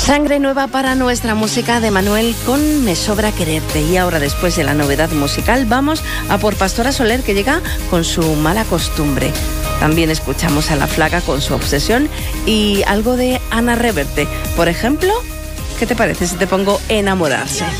Sangre nueva para nuestra música de Manuel con Me sobra quererte. Y ahora, después de la novedad musical, vamos a por Pastora Soler, que llega con su Mala costumbre. También escuchamos a La Flaca con Su obsesión y algo de Ana Reverte. Por ejemplo, ¿qué te parece si te pongo Enamorarse?